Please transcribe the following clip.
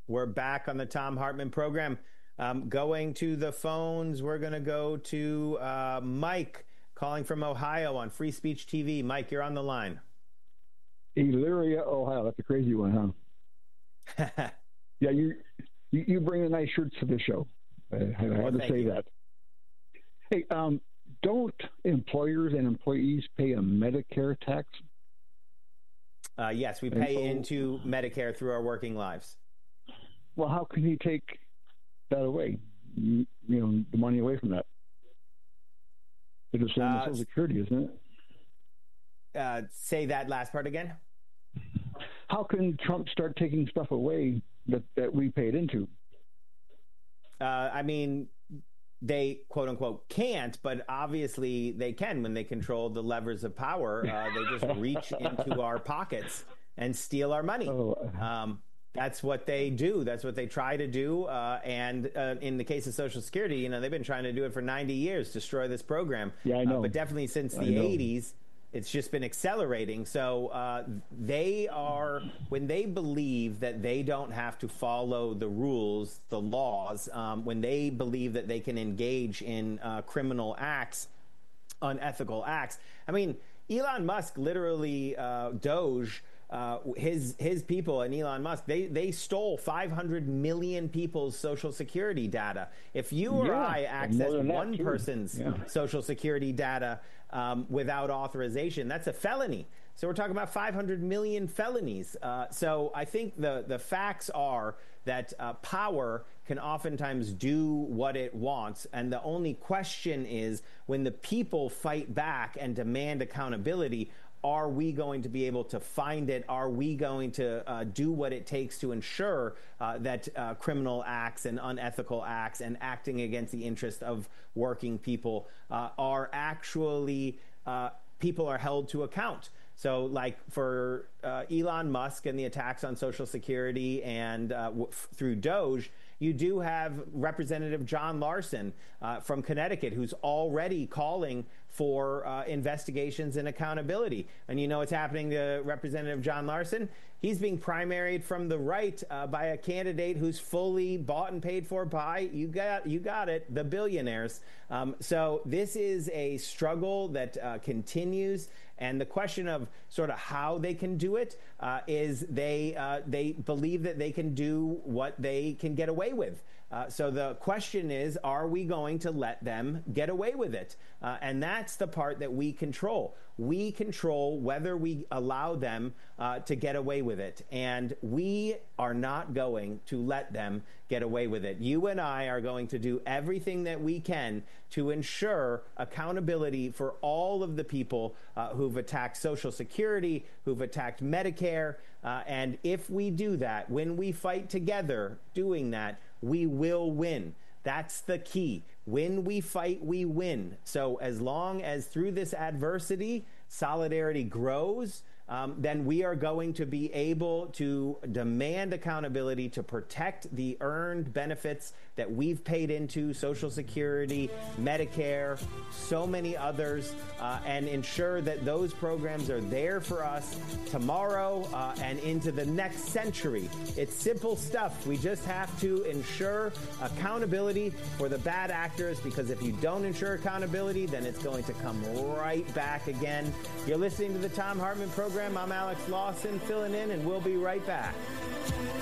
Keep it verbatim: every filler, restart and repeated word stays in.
We're back on the Thom Hartmann program. Um, going to the phones, we're going to go to uh, Mike calling from Ohio on Free Speech T V. Mike, you're on the line. Elyria, Ohio. That's a crazy one, huh? Yeah, you, you you bring the nice shirts to the show. I, I well, had to say you. that. Hey, um, don't employers and employees pay a Medicare tax? Uh, yes, we pay so, into Medicare through our working lives. Well, how can he take that away? You, you know, the money away from that. It's the same as Social Security, isn't it? Uh, say that last part again. How can Trump start taking stuff away that, that we paid into? Uh, I mean, they quote unquote can't, but obviously they can when they control the levers of power. Uh, they just reach into our pockets and steal our money. Oh. Um, That's what they do. That's what they try to do. Uh, and uh, in the case of Social Security, you know, they've been trying to do it for ninety years, destroy this program. Yeah, I know. Uh, but definitely since the eighties, it's just been accelerating. So uh, they are, when they believe that they don't have to follow the rules, the laws, um, when they believe that they can engage in uh, criminal acts, unethical acts. I mean, Elon Musk literally, uh, Doge, Uh, his his people and Elon Musk, they they stole five hundred million people's Social Security data. If you or yeah, I access one too. person's yeah. Social Security data um, without authorization, that's a felony. So we're talking about five hundred million felonies. Uh, so I think the, the facts are that uh, power can oftentimes do what it wants. And the only question is, when the people fight back and demand accountability, are we going to be able to find it? Are we going to uh, do what it takes to ensure uh, that uh, criminal acts and unethical acts and acting against the interest of working people uh, are actually, uh, people are held to account? So like for uh, Elon Musk and the attacks on Social Security and uh, w- through Doge, you do have Representative John Larson uh, from Connecticut, who's already calling for uh, investigations and accountability. And you know what's happening to Representative John Larson? He's being primaried from the right uh, by a candidate who's fully bought and paid for by, you got you got it, the billionaires. Um, so this is a struggle that uh, continues. And the question of sort of how they can do it uh, is they uh, they believe that they can do what they can get away with. Uh, so the question is, are we going to let them get away with it? Uh, and that's the part that we control. We control whether we allow them uh, to get away with it. And we are not going to let them get away with it. You and I are going to do everything that we can to ensure accountability for all of the people uh, who've attacked Social Security, who've attacked Medicare. Uh, and if we do that, when we fight together doing that, we will win. That's the key. When we fight, we win. So as long as through this adversity, solidarity grows, um, then we are going to be able to demand accountability to protect the earned benefits that we've paid into, Social Security, Medicare, so many others, uh, and ensure that those programs are there for us tomorrow uh, and into the next century. It's simple stuff. We just have to ensure accountability for the bad actors, because if you don't ensure accountability, then it's going to come right back again. You're listening to the Thom Hartmann program. I'm Alex Lawson filling in, and we'll be right back.